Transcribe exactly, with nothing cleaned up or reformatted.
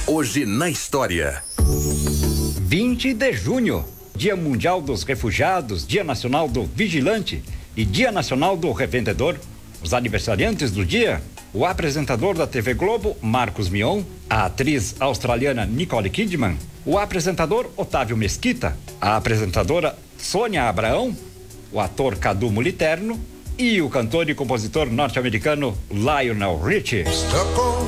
Hoje na história. vinte de junho, Dia Mundial dos Refugiados, Dia Nacional do Vigilante e Dia Nacional do Revendedor. Os aniversariantes do dia: o apresentador da T V Globo, Marcos Mion, a atriz australiana Nicole Kidman, o apresentador Otávio Mesquita, a apresentadora Sônia Abraão, o ator Cadu Moliterno e o cantor e compositor norte-americano Lionel Richie.